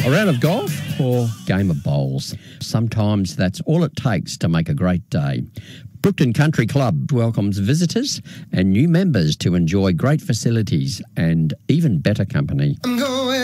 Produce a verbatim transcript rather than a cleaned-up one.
A round of golf or game of bowls. Sometimes that's all it takes to make a great day. Brookton Country Club welcomes visitors and new members to enjoy great facilities and even better company.